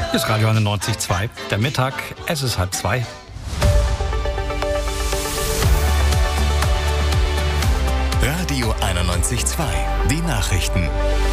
Hier ist Radio 91.2, der Mittag, es ist 1:30. Radio 91.2, die Nachrichten.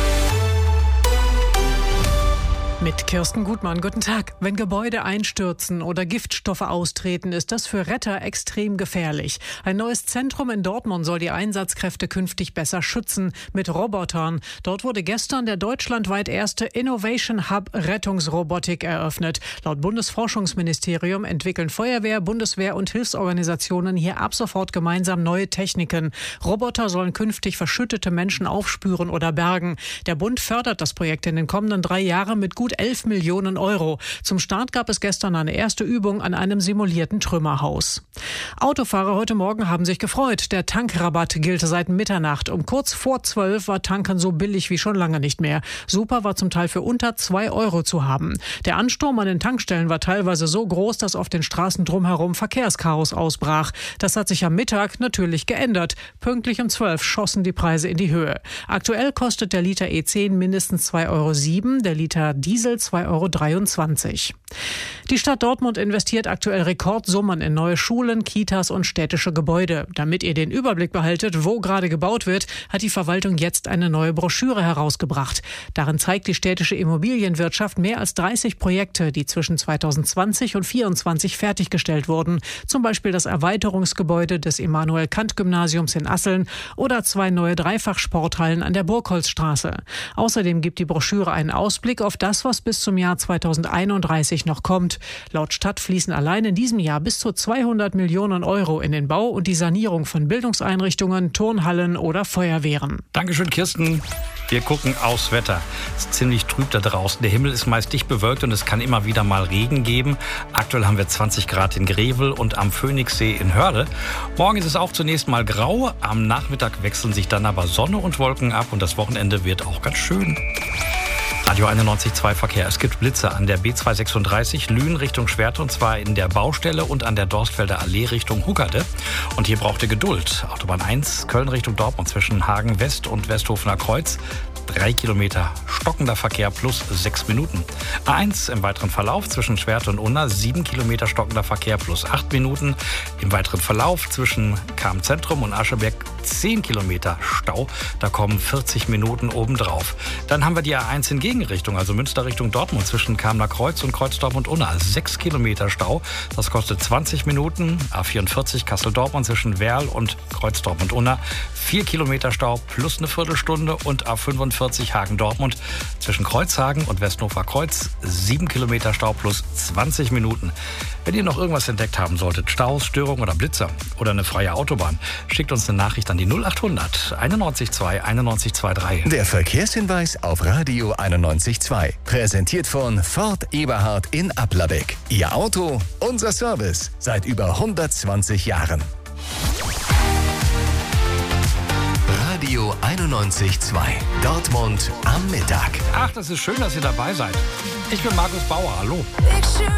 Mit Kirsten Gutmann, guten Tag. Wenn Gebäude einstürzen oder Giftstoffe austreten, ist das für Retter extrem gefährlich. Ein neues Zentrum in Dortmund soll die Einsatzkräfte künftig besser schützen, mit Robotern. Dort wurde gestern der deutschlandweit erste Innovation Hub Rettungsrobotik eröffnet. Laut Bundesforschungsministerium entwickeln Feuerwehr, Bundeswehr und Hilfsorganisationen hier ab sofort gemeinsam neue Techniken. Roboter sollen künftig verschüttete Menschen aufspüren oder bergen. Der Bund fördert das Projekt in den kommenden 3 Jahren mit gut 11 Millionen Euro. Zum Start gab es gestern eine erste Übung an einem simulierten Trümmerhaus. Autofahrer heute Morgen haben sich gefreut. Der Tankrabatt gilt seit Mitternacht. Um kurz vor 12 war Tanken so billig wie schon lange nicht mehr. Super war zum Teil für unter 2 Euro zu haben. Der Ansturm an den Tankstellen war teilweise so groß, dass auf den Straßen drumherum Verkehrschaos ausbrach. Das hat sich am Mittag natürlich geändert. Pünktlich um 12 schossen die Preise in die Höhe. Aktuell kostet der Liter E10 mindestens 2,07 Euro, der Liter Diesel 2,23 Euro. Die Stadt Dortmund investiert aktuell Rekordsummen in neue Schulen, Kitas und städtische Gebäude. Damit ihr den Überblick behaltet, wo gerade gebaut wird, hat die Verwaltung jetzt eine neue Broschüre herausgebracht. Darin zeigt die städtische Immobilienwirtschaft mehr als 30 Projekte, die zwischen 2020 und 2024 fertiggestellt wurden. Zum Beispiel das Erweiterungsgebäude des Immanuel-Kant-Gymnasiums in Asseln oder 2 neue Dreifachsporthallen an der Burgholzstraße. Außerdem gibt die Broschüre einen Ausblick auf das, was bis zum Jahr 2031 noch kommt. Laut Stadt fließen allein in diesem Jahr bis zu 200 Millionen Euro in den Bau und die Sanierung von Bildungseinrichtungen, Turnhallen oder Feuerwehren. Dankeschön, Kirsten. Wir gucken aufs Wetter. Es ist ziemlich trüb da draußen. Der Himmel ist meist dicht bewölkt und es kann immer wieder mal Regen geben. Aktuell haben wir 20 Grad in Grevel und am Phoenixsee in Hörde. Morgen ist es auch zunächst mal grau. Am Nachmittag wechseln sich dann aber Sonne und Wolken ab und das Wochenende wird auch ganz schön. Radio 91.2 Verkehr. Es gibt Blitze an der B236 Lünen Richtung Schwerte und zwar in der Baustelle und an der Dorstfelder Allee Richtung Huckerte. Und hier braucht ihr Geduld. Autobahn 1 Köln Richtung Dortmund zwischen Hagen West und Westhofener Kreuz. 3 Kilometer stockender Verkehr plus 6 Minuten. A1 im weiteren Verlauf zwischen Schwerte und Unna 7 Kilometer stockender Verkehr plus 8 Minuten. Im weiteren Verlauf zwischen Cham-Zentrum und Ascheberg 10 Kilometer Stau. Da kommen 40 Minuten obendrauf. Dann haben wir die A1 in Gegenrichtung, also Münster Richtung Dortmund zwischen Kamener Kreuz und Kreuzdorf und Unna. 6 Kilometer Stau. Das kostet 20 Minuten. A44 Kassel-Dortmund zwischen Werl und Kreuzdorf und Unna. 4 Kilometer Stau plus eine Viertelstunde und A45 Hagen-Dortmund zwischen Kreuzhagen und Westhofer Kreuz 7 Kilometer Stau plus 20 Minuten. Wenn ihr noch irgendwas entdeckt haben solltet, Staus, Störungen oder Blitzer oder eine freie Autobahn, schickt uns eine Nachricht an die 0800 91 2 91 23. Der Verkehrshinweis auf Radio 91.2. Präsentiert von Ford Eberhard in Applerbeck. Ihr Auto, unser Service. Seit über 120 Jahren. Radio 91.2. Dortmund am Mittag. Ach, das ist schön, dass ihr dabei seid. Ich bin Markus Bauer. Hallo.